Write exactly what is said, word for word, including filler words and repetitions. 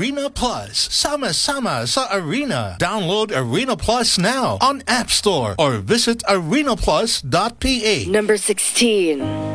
Arena Plus. Sama-sama sa Arena. Download Arena Plus now on App Store or visit arena plus dot p h. Number sixteen.